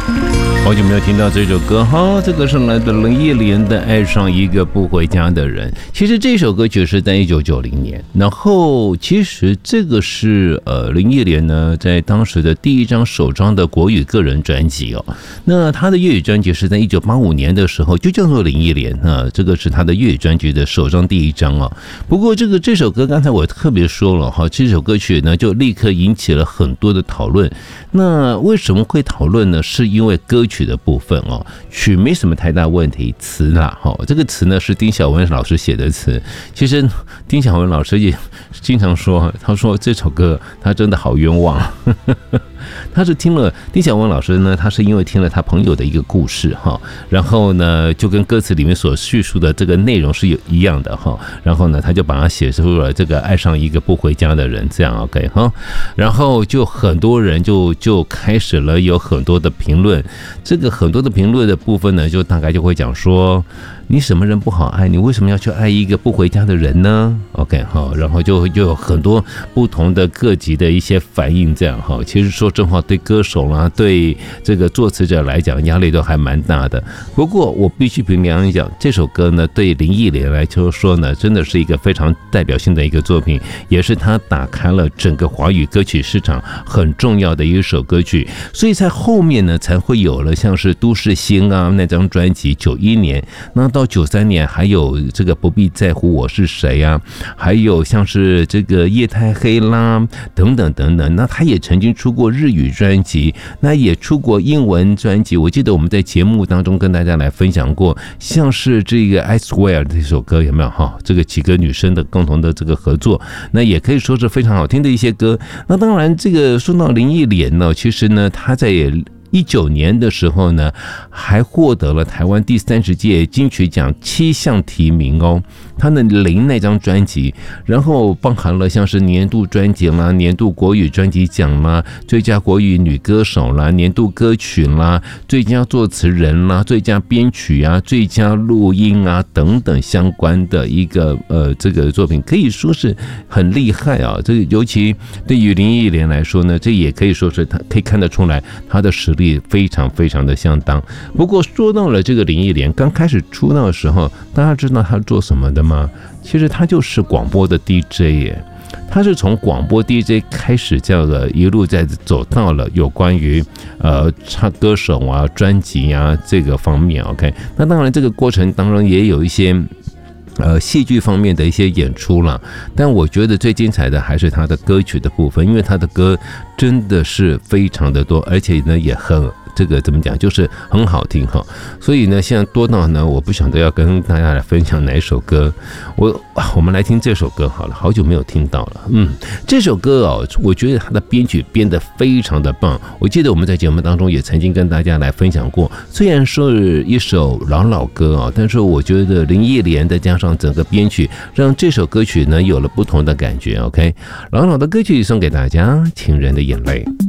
好久没有听到这首歌哈，这个是来自林忆莲的《爱上一个不回家的人》。其实这首歌曲是在1990年，然后其实这个是林忆莲呢在当时的第一张首张的国语个人专辑哦。那她的粤语专辑是在1985年的时候就叫做林忆莲啊，这个是她的粤语专辑的首张第一张哦。不过这首歌刚才我特别说了哈，这首歌曲呢就立刻引起了很多的讨论。那为什么会讨论呢？是因为歌曲的部分哦，曲没什么太大问题，词啦哈，这个词呢是丁晓文老师写的词。其实丁晓文老师也经常说，他说这首歌他真的好冤枉。他是听了丁晓文老师呢，他是因为听了他朋友的一个故事哈，然后呢就跟歌词里面所叙述的这个内容是一样的哈，然后呢他就把它写出了这个爱上一个不回家的人这样 OK 哈，然后就很多人就开始了有很多的评论，这个很多的评论的部分呢，就大概就会讲说，你什么人不好爱，你为什么要去爱一个不回家的人呢 ？OK 哈，然后就有很多不同的各级的一些反应这样哈。其实说真话，对歌手啦，对这个作词者来讲，压力都还蛮大的。不过我必须凭良心讲，这首歌呢，对林忆莲来说呢，真的是一个非常代表性的一个作品，也是她打开了整个华语歌曲市场很重要的一首歌曲。所以在后面呢，才会有了像是《都市心》啊那张专辑，91年，那到93年还有这个不必在乎我是谁啊，还有像是这个夜太黑啦等等等等。那他也曾经出过日语专辑，那也出过英文专辑。我记得我们在节目当中跟大家来分享过，像是这个 I Swear 这首歌有没有哈？这个几个女生的共同的这个合作，那也可以说是非常好听的一些歌。那当然，这个说到林忆莲呢，其实呢，她在19年的时候呢，还获得了台湾第30届金曲奖7项提名哦。他的《那张专辑，然后包含了像是年度专辑啦、年度国语专辑奖啦、最佳国语女歌手啦、年度歌曲啦、最佳作词人啦、最佳编曲啊、最佳录音啊等等相关的一个这个作品，可以说是很厉害啊。这个尤其对于林忆莲来说呢，这也可以说是他可以看得出来他的实力非常非常的相当。不过说到了这个林忆莲刚开始出道的时候，大家知道他做什么的吗？其实他就是广播的 DJ 耶，他是从广播 DJ 开始这样的一路在走到了有关于唱歌手啊、专辑啊这个方面 OK。那当然这个过程当中也有一些戏剧方面的一些演出啦，但我觉得最精彩的还是他的歌曲的部分，因为他的歌真的是非常的多，而且呢也很这个怎么讲，就是很好听哈。所以呢，现在多到呢，我不晓得要跟大家来分享哪一首歌。我们来听这首歌好了，好久没有听到了。这首歌哦，我觉得它的编曲编得非常的棒。我记得我们在节目当中也曾经跟大家来分享过，虽然是一首老歌啊，但是我觉得林忆莲再加上整个编曲，让这首歌曲呢有了不同的感觉。OK， 老的歌曲送给大家，《情人的眼泪》。